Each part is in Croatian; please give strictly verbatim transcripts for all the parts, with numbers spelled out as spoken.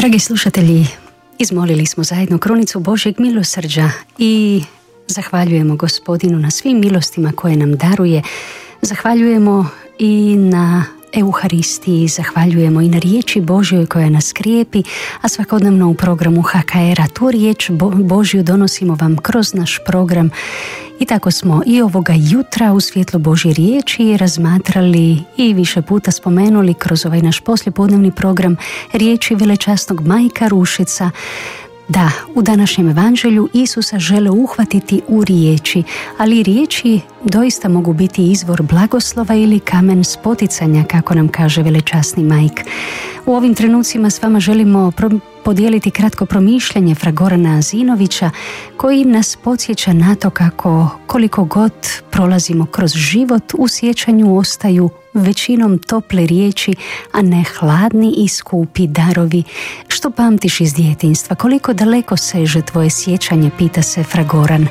Dragi slušatelji, izmolili smo zajedno krunicu Božjeg milosrđa i zahvaljujemo Gospodinu na svim milostima koje nam daruje. Zahvaljujemo i na Euharistiji, zahvaljujemo i na riječi Božjoj koja nas krijepi, a svakodnevno u programu H K R-a tu riječ Božju donosimo vam kroz naš program. I tako smo i ovoga jutra u svjetlu Božje riječi razmatrali i više puta spomenuli kroz ovaj naš poslijepodnevni program riječi velečasnog majka Rušica. Da, u današnjem evanđelju Isusa žele uhvatiti u riječi, ali riječi doista mogu biti izvor blagoslova ili kamen spoticanja, kako nam kaže velečasni majk. U ovim trenucima s vama želimo pro- podijeliti kratko promišljanje fra Gorana Azinovića, koji nas podsjeća na to kako koliko god prolazimo kroz život, u sjećanju ostaju većinom tople riječi, a ne hladni i skupi darovi. Što pamtiš iz djetinjstva? Koliko daleko seže tvoje sjećanje, pita se fra Goran.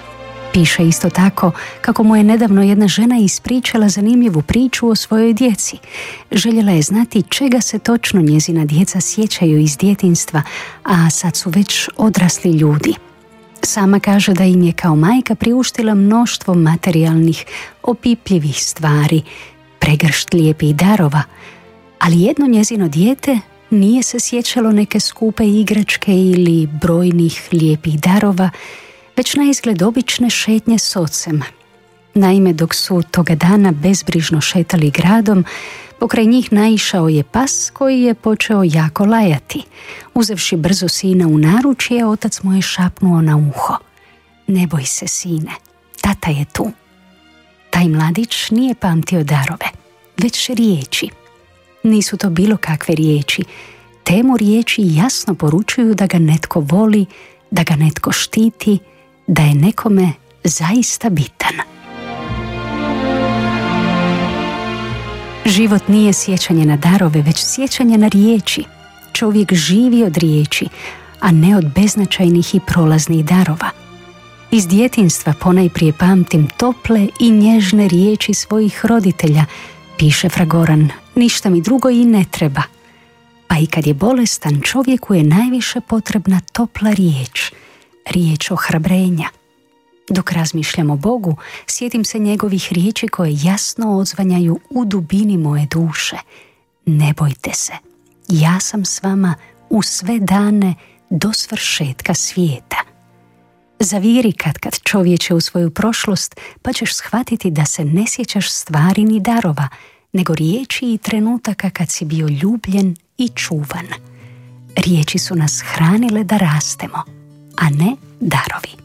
Piše isto tako kako mu je nedavno jedna žena ispričala zanimljivu priču o svojoj djeci. Željela je znati čega se točno njezina djeca sjećaju iz djetinjstva, a sad su već odrasli ljudi. Sama kaže da im je kao majka priuštila mnoštvo materijalnih, opipljivih stvari, pregršt lijepih darova, ali jedno njezino dijete nije se sjećalo neke skupe igračke ili brojnih lijepih darova, već na izgled obične šetnje s ocem. Naime, dok su toga dana bezbrižno šetali gradom, pokraj njih naišao je pas koji je počeo jako lajati. Uzevši brzo sina u naručje, otac mu je šapnuo na uho: "Ne boj se, sine, tata je tu." Taj mladić nije pamtio darove, već riječi. Nisu to bilo kakve riječi. Te mu riječi jasno poručuju da ga netko voli, da ga netko štiti, da je nekome zaista bitan. Život nije sjećanje na darove, već sjećanje na riječi. Čovjek živi od riječi, a ne od beznačajnih i prolaznih darova. Iz djetinjstva ponajprije pamtim tople i nježne riječi svojih roditelja, piše fra Goran, ništa mi drugo i ne treba. Pa i kad je bolestan, čovjeku je najviše potrebna topla riječ, riječ ohrabrenja. Dok razmišljam o Bogu, sjetim se njegovih riječi koje jasno odzvanjaju u dubini moje duše. Ne bojte se, ja sam s vama u sve dane do svršetka svijeta. Zaviri katkad, čovječe, u svoju prošlost, pa ćeš shvatiti da se ne sjećaš stvari ni darova, nego riječi i trenutaka kad si bio ljubljen i čuvan. Riječi su nas hranile da rastemo, a ne darovi.